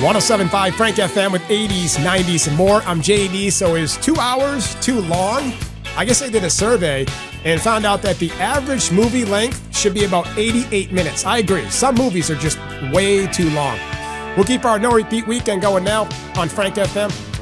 107.5 Frank FM with 80s, 90s, and more. I'm JD. So is 2 hours too long? I guess I did a survey and found out that the average movie length should be about 88 minutes. I agree. Some movies are just way too long. We'll keep our no repeat weekend going now on Frank FM.